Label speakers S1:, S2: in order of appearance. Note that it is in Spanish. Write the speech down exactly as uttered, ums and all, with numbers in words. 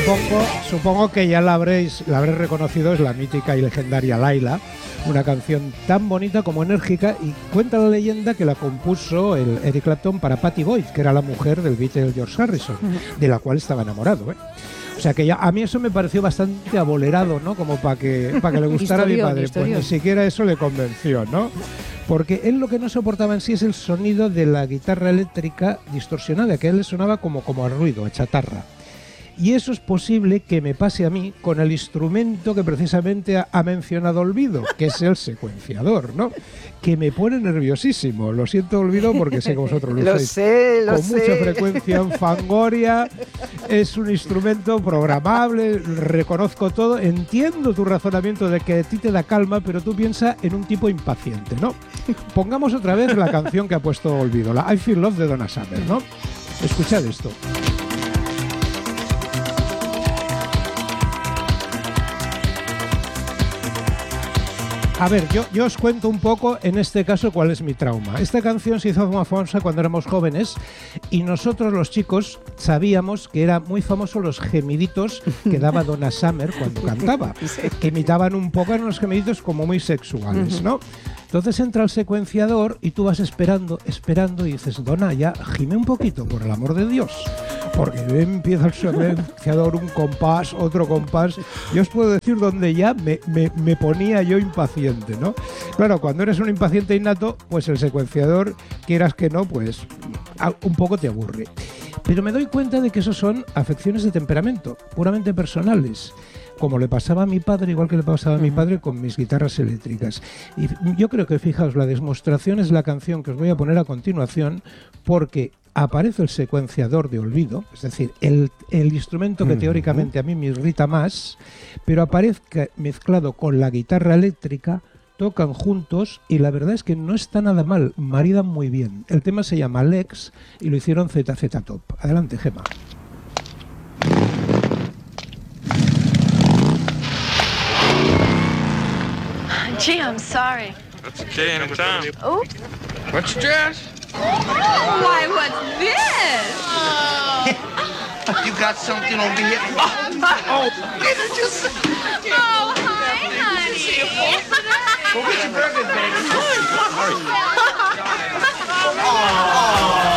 S1: Supongo, supongo que ya la habréis, la habréis reconocido, es la mítica y legendaria Laila, una canción tan bonita como enérgica, y cuenta la leyenda que la compuso el Eric Clapton para Pattie Boyd, que era la mujer del Beatle George Harrison, de la cual estaba enamorado, ¿eh? O sea que ya, a mí eso me pareció bastante abolerado, ¿no? Como para que, para que le gustara a mi padre. Pues ni siquiera eso le convenció, ¿no? Porque él lo que no soportaba en sí es el sonido de la guitarra eléctrica distorsionada, que a él le sonaba como, como a ruido, a chatarra. Y eso es posible que me pase a mí con el instrumento que precisamente ha, ha mencionado Olvido, que es el secuenciador, ¿no? Que me pone nerviosísimo. Lo siento, Olvido, porque sé que vosotros lo,
S2: lo
S1: usáis
S2: sé, lo
S1: con
S2: sé.
S1: mucha frecuencia en Fangoria. Es un instrumento programable, reconozco todo, entiendo tu razonamiento de que a ti te da calma, pero tú piensas en un tipo impaciente, ¿no? Pongamos otra vez la canción que ha puesto Olvido, la I Feel Love de Donna Summer, ¿no? Escuchad esto. A ver, yo, yo os cuento un poco, en este caso, cuál es mi trauma. Esta canción se hizo muy famosa cuando éramos jóvenes y nosotros, los chicos, sabíamos que eran muy famosos los gemiditos que daba Donna Summer cuando cantaba, que imitaban un poco a unos gemiditos como muy sexuales, ¿no? Entonces entra el secuenciador y tú vas esperando, esperando y dices, Donna, ya gime un poquito, por el amor de Dios. Porque empieza el secuenciador, un compás, otro compás. Yo os puedo decir donde ya me, me, me ponía yo impaciente, ¿no? Claro, cuando eres un impaciente innato, pues el secuenciador, quieras que no, pues un poco te aburre. Pero me doy cuenta de que eso son afecciones de temperamento, puramente personales. Como le pasaba a mi padre, igual que le pasaba a mi padre con mis guitarras eléctricas. Y yo creo que, fijaos, la demostración es la canción que os voy a poner a continuación, porque aparece el secuenciador de Olvido, es decir, el, el instrumento que teóricamente a mí me irrita más, pero aparezca mezclado con la guitarra eléctrica, tocan juntos y la verdad es que no está nada mal, maridan muy bien. El tema se llama Lex y lo hicieron Z Z Top. Adelante, Gemma.
S3: Gee, I'm sorry.
S4: That's okay, anytime.
S3: Oh.
S4: What's jazz?
S3: Why, what's this?
S5: You got something over here? Oh, did I just...
S3: Oh, hi, honey.
S5: Go get your burgers, baby.
S3: Oh.